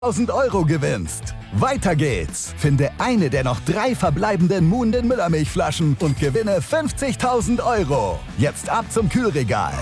1.000 € gewinnst. Weiter geht's. Finde eine der noch 3 verbleibenden Moon den Müllermilchflaschen und gewinne 50.000 €. Jetzt ab zum Kühlregal.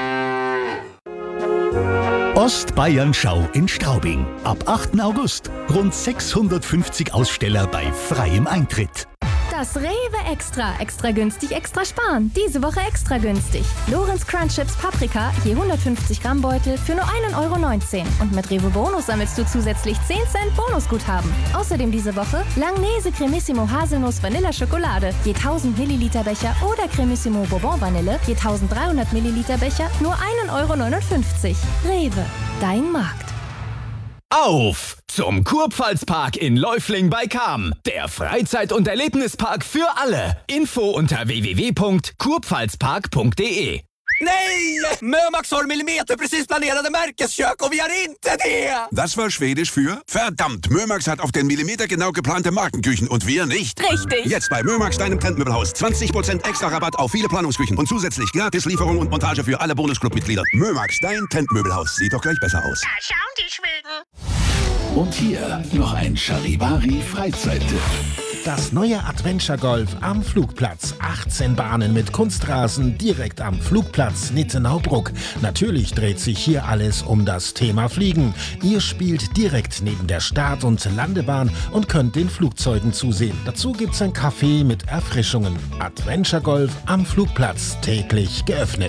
Ostbayern-Schau in Straubing. Ab 8. August. Rund 650 Aussteller bei freiem Eintritt. Das Rewe Extra. Extra günstig, extra sparen. Diese Woche extra günstig. Lorenz Crunch Chips Paprika, je 150 Gramm Beutel für nur 1,19 €. Und mit Rewe Bonus sammelst du zusätzlich 10 Cent Bonusguthaben. Außerdem diese Woche Langnese Cremissimo Haselnuss Vanilla Schokolade, je 1000 Milliliter Becher oder Cremissimo Bourbon Vanille, je 1300 Milliliter Becher, nur 1,59 €. Rewe, dein Markt. Auf zum Kurpfalzpark in Läufling bei Cham. Der Freizeit- und Erlebnispark för alle. Info unter www.kurpfalzpark.de. Nej! Mömax har millimeterprecis planerade Märkeskök och vi har inte det! Das war Schwedisch für verdammt. Mömax hat auf den Millimeter genau geplante Markenküchen und wir nicht. Richtig. Jetzt bei Mömax, deinem Trendmöbelhaus. 20% extra Rabatt auf viele Planungsküchen und zusätzlich Gratislieferung und Montage für alle Bonusclub-Mitglieder. Mömax, dein Trendmöbelhaus. Sieht doch gleich besser aus. Da schauen die Schweden. Und hier noch ein Charivari-Freizeittipp. Das neue Adventure Golf am Flugplatz. 18 Bahnen mit Kunstrasen direkt am Flugplatz Nittenaubruck. Natürlich dreht sich hier alles um das Thema Fliegen. Ihr spielt direkt neben der Start- und Landebahn und könnt den Flugzeugen zusehen. Dazu gibt's ein Café mit Erfrischungen. Adventure Golf am Flugplatz, täglich geöffnet.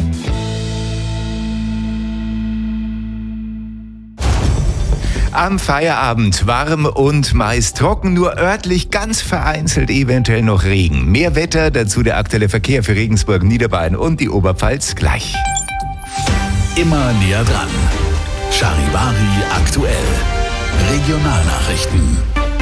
Am Feierabend warm und meist trocken, nur örtlich ganz vereinzelt eventuell noch Regen. Mehr Wetter, dazu der aktuelle Verkehr für Regensburg, Niederbayern und die Oberpfalz gleich. Immer näher dran. Charivari aktuell. Regionalnachrichten.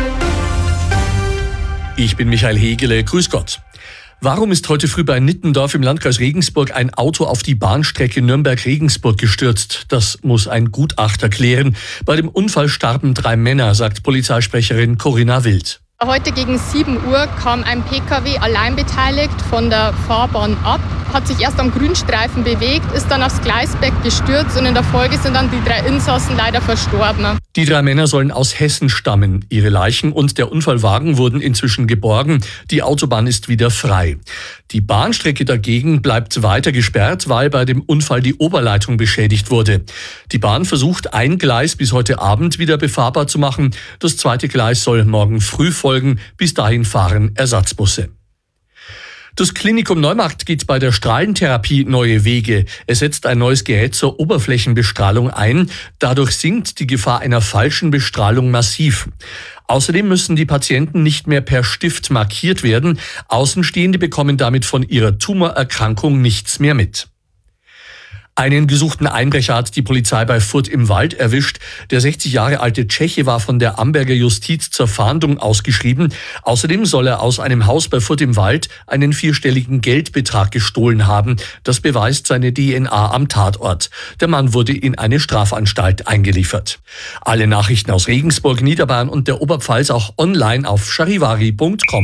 Ich bin Michael Hegele, grüß Gott. Warum ist heute früh bei Nittendorf im Landkreis Regensburg ein Auto auf die Bahnstrecke Nürnberg-Regensburg gestürzt? Das muss ein Gutachter klären. Bei dem Unfall starben 3 Männer, sagt Polizeisprecherin Corinna Wild. Heute gegen 7 Uhr kam ein Pkw allein beteiligt von der Fahrbahn ab, hat sich erst am Grünstreifen bewegt, ist dann aufs Gleisbett gestürzt und in der Folge sind dann die 3 Insassen leider verstorben. Die 3 Männer sollen aus Hessen stammen. Ihre Leichen und der Unfallwagen wurden inzwischen geborgen. Die Autobahn ist wieder frei. Die Bahnstrecke dagegen bleibt weiter gesperrt, weil bei dem Unfall die Oberleitung beschädigt wurde. Die Bahn versucht, ein Gleis bis heute Abend wieder befahrbar zu machen. Das 2. Gleis soll morgen früh folgen. Bis dahin fahren Ersatzbusse. Das Klinikum Neumarkt geht bei der Strahlentherapie neue Wege. Es setzt ein neues Gerät zur Oberflächenbestrahlung ein. Dadurch sinkt die Gefahr einer falschen Bestrahlung massiv. Außerdem müssen die Patienten nicht mehr per Stift markiert werden. Außenstehende bekommen damit von ihrer Tumorerkrankung nichts mehr mit. Einen gesuchten Einbrecher hat die Polizei bei Furth im Wald erwischt. Der 60 Jahre alte Tscheche war von der Amberger Justiz zur Fahndung ausgeschrieben. Außerdem soll er aus einem Haus bei Furth im Wald einen 4-stelligen Geldbetrag gestohlen haben. Das beweist seine DNA am Tatort. Der Mann wurde in eine Strafanstalt eingeliefert. Alle Nachrichten aus Regensburg, Niederbayern und der Oberpfalz auch online auf charivari.com.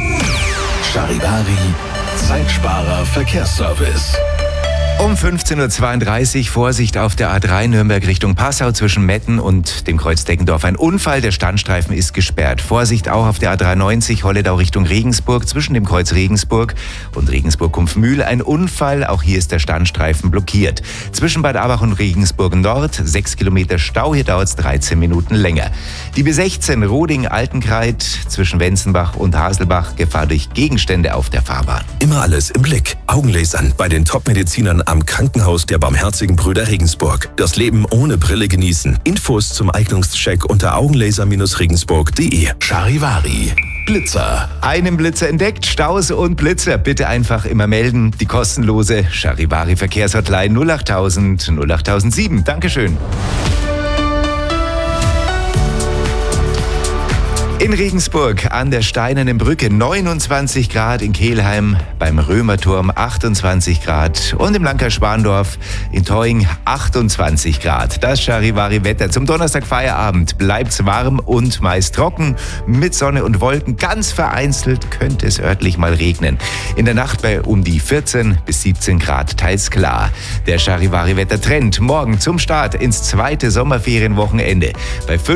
Charivari, Zeitsparer Verkehrsservice. Um 15.32 Uhr Vorsicht auf der A3 Nürnberg Richtung Passau zwischen Metten und dem Kreuz Deggendorf. Ein Unfall, der Standstreifen ist gesperrt. Vorsicht auch auf der A93 Holledau Richtung Regensburg zwischen dem Kreuz Regensburg und Regensburg-Kumpfmühl. Ein Unfall, auch hier ist der Standstreifen blockiert. Zwischen Bad Abach und Regensburg Nord 6 Kilometer Stau, hier dauert es 13 Minuten länger. Die B16 Roding-Altenkreid zwischen Wenzenbach und Haselbach, Gefahr durch Gegenstände auf der Fahrbahn. Immer alles im Blick. Augenlasern bei den Top-Medizinern am Krankenhaus der Barmherzigen Brüder Regensburg. Das Leben ohne Brille genießen. Infos zum Eignungscheck unter augenlaser-regensburg.de. Charivari. Blitzer. Einen Blitzer entdeckt, Staus und Blitzer. Bitte einfach immer melden. Die kostenlose Charivari Verkehrshotline 08000 08007. Dankeschön. In Regensburg an der Steinernen Brücke 29 Grad, in Kelheim beim Römerturm 28 Grad und im Landkreis Schwandorf in Teuing 28 Grad. Das Charivari-Wetter zum Donnerstag Feierabend. Bleibt's warm und meist trocken mit Sonne und Wolken. Ganz vereinzelt könnte es örtlich mal regnen. In der Nacht bei um die 14 bis 17 Grad, teils klar. Der Charivari-Wetter-Trend morgen zum Start ins zweite Sommerferienwochenende bei